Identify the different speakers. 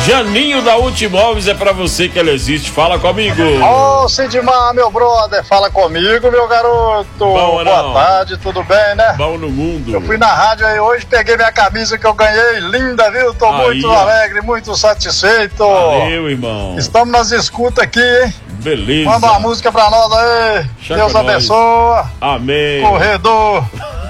Speaker 1: Janinho da Ultimóveis, é pra você que ela existe. Fala comigo.
Speaker 2: Ô, Sidmar, meu brother, fala comigo, meu garoto.
Speaker 1: Bom,
Speaker 2: boa tarde, tudo bem, né?
Speaker 1: Bom no mundo.
Speaker 2: Eu fui na rádio aí hoje, peguei minha camisa que eu ganhei, linda, viu? Tô
Speaker 1: Aí,
Speaker 2: muito alegre, muito satisfeito.
Speaker 1: Valeu, irmão.
Speaker 2: Estamos nas escutas aqui, hein?
Speaker 1: Beleza.
Speaker 2: Manda uma música pra nós aí.
Speaker 1: Chega
Speaker 2: Deus
Speaker 1: nós.
Speaker 2: abençoe.
Speaker 1: Amém.
Speaker 2: Corredor.